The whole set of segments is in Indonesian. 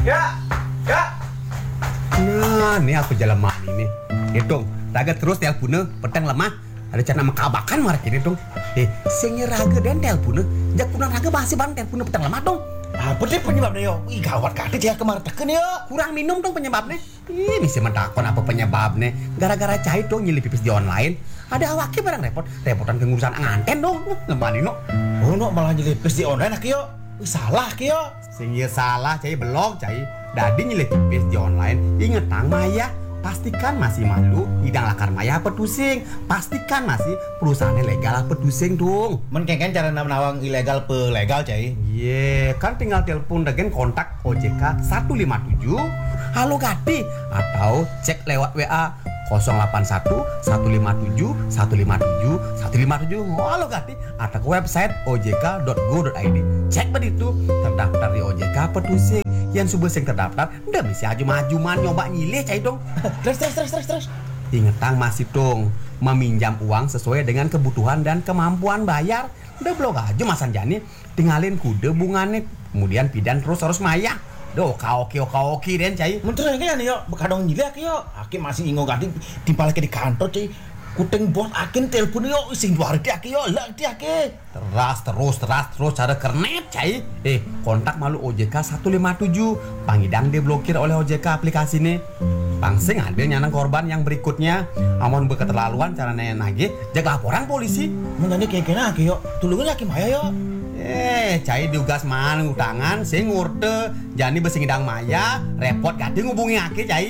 Ya, ya. Nah, ini aku jalan mani nih. Hitung, raga terus teleponnya, petang lemah. Ada cara makabakan marah kini dong. Sing raga dan teleponnya, jak punang raga masih ban teleponnya petang lemah dong. Apa deh penyebabnya yo? Ih gawat kali dia kemarin teken yo. Kurang minum dong penyebabnya. Bisa mentakon apa penyebabnya. Gara-gara cahit dong nyilip pipis di online. Ada awaknya barang repotan kengurusan nganten dong. Ngemani no. Oh no malah nyelipis di online aki yo. Ih salah aki yo. Sing salah cai belum cai. Dadi nyilip pipis di online. Inget tang Maya. Pastikan masih malu, hidang lakar maya pedusing. Pastikan masih perusahaan legal pedusing dong. Menkengken cara nawang ilegal pe legal cai. Iya, kan tinggal telepon dengan kontak OJK 157 Halo Gati atau cek lewat WA 081 157 157 157 Halo Gati atau ke website ojk.go.id. Cek begitu terdaftar di OJK pedusing. Yang subuh sing terdaftar udah bisa maju-majuman nyoba nyilih cai dong. Terus. Ingat tang masih dong meminjam uang sesuai dengan kebutuhan dan kemampuan bayar. Udah blok aja masan jani tinggalin kude bungane kemudian pidan terus harus maya. Do kaoki den cai. Menteri kan yo bekadong nyilih aki yo. Aki masih ingo ganti dipalake di kantor cai. Kuting bos akin telepon yo sing luar di aki yo lah di aki. Terus cara kernet cai. Kontak malu OJK 157 Pangidang diblokir oleh OJK aplikasi ini. Pangsing ada nyanang korban yang berikutnya. Amun berketerlaluan cara nage jaga laporan polisi. Menjadi kena aki yo. Tulungan aki maya yo. Cai diugas man utangan sing ngurte jani besingidang maya repot gati ngubungi aki cai.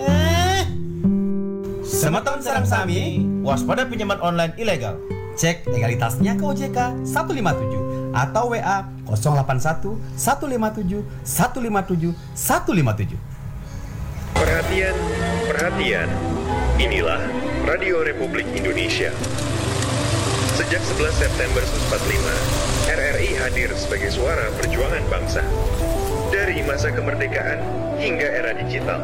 Semeton sarang sami, waspada pinjaman online ilegal. Cek legalitasnya ke OJK 157 atau WA 081 157 157 157. Perhatian. Inilah Radio Republik Indonesia. Sejak 11 September 1945, RRI hadir sebagai suara perjuangan bangsa. Dari masa kemerdekaan hingga era digital.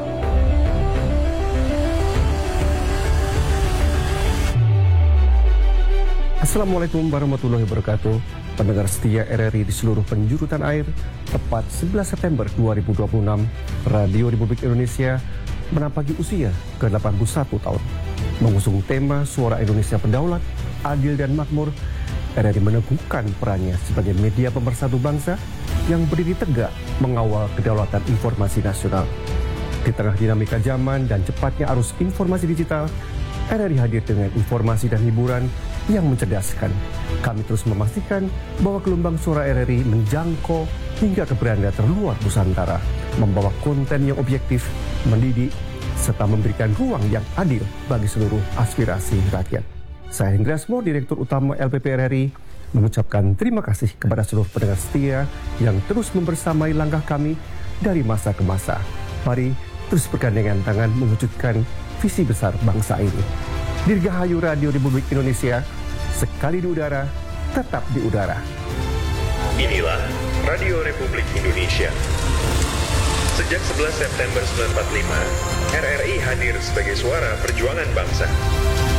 Assalamualaikum warahmatullahi wabarakatuh. Pendengar setia RRI di seluruh penjuru tanah air, tepat 11 September 2026, Radio Republik Indonesia menampaki usia ke-81 tahun. Mengusung tema Suara Indonesia Berdaulat, Adil dan Makmur, RRI meneguhkan perannya sebagai media pemersatu bangsa yang berdiri tegak mengawal kedaulatan informasi nasional. Di tengah dinamika zaman dan cepatnya arus informasi digital, RRI hadir dengan informasi dan hiburan yang mencerdaskan. Kami terus memastikan bahwa gelombang suara RRI menjangkau hingga ke beranda terluar Nusantara, membawa konten yang objektif, mendidik, serta memberikan ruang yang adil bagi seluruh aspirasi rakyat. Saya Hendra Asmo, Direktur Utama LPP RRI, mengucapkan terima kasih kepada seluruh pendengar setia yang terus membersamai langkah kami dari masa ke masa. Mari terus bergandengan tangan mewujudkan visi besar bangsa ini. Dirgahayu Radio Republik Indonesia, sekali di udara, tetap di udara. Inilah Radio Republik Indonesia. Sejak 11 September 1945, RRI hadir sebagai suara perjuangan bangsa.